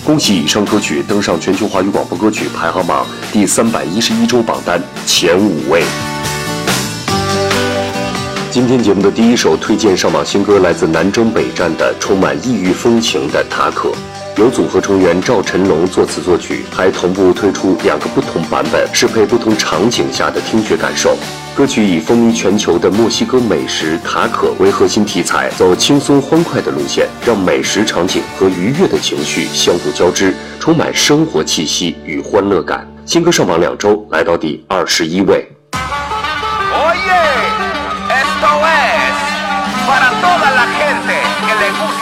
恭喜以上歌曲登上全球华语广播歌曲排行榜第311周榜单前5位。今天节目的第一首推荐上榜新歌来自南征北战的充满异域风情的塔可，由组合成员赵晨龙作词作曲，还同步推出2个不同版本，适配不同场景下的听觉感受。歌曲以风靡全球的墨西哥美食塔可为核心题材，走轻松欢快的路线，让美食场景和愉悦的情绪相互交织，充满生活气息与欢乐感。新歌上榜2周，来到第21位。